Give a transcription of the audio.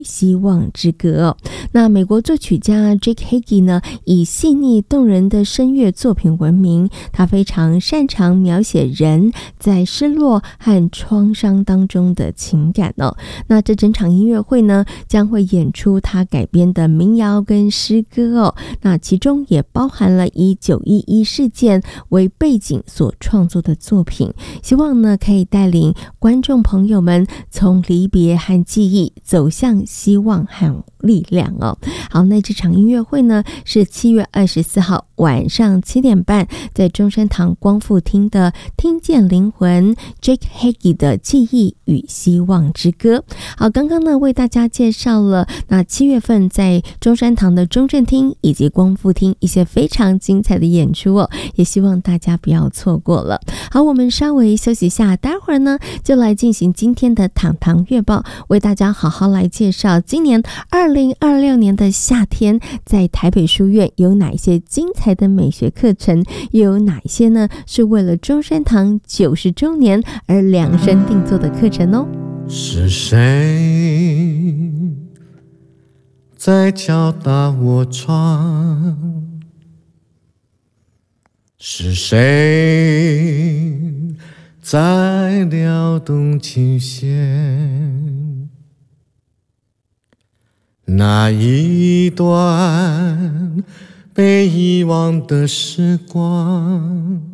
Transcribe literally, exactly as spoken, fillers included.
希望之歌哦。那美国作曲家 Jake Heggie 呢，以细腻动人的声乐作品闻名，他非常擅长描写人在失落和创伤当中的情感哦。那这整场音乐会呢，将会演出他改编的民谣跟诗歌哦。那其中也包含了以九一一事件为背景所创作的作品，希望呢可以带领观众朋友们从离别和记忆走向希望和力量哦。好，那这场音乐会呢是七月二十四号晚上七点半，在中山堂光复厅的听见灵魂 Jake Heggie 的记忆与希望之歌。好，刚刚呢为大家介绍了那七月份在中山堂的中正厅以及光复厅一些非常精彩的演出哦，也希望大家不要错过了。好，我们稍微休息一下，待会儿呢就来进行今天的堂堂月报，为大家好好来介绍今年二零二六年的夏天在台北书院有哪一些精彩的美学课程，又有哪一些呢是为了中山堂九十周年而量身定做的课程哦。 是谁在敲打我窗？是谁在撩动琴弦？那一段被遗忘的时光，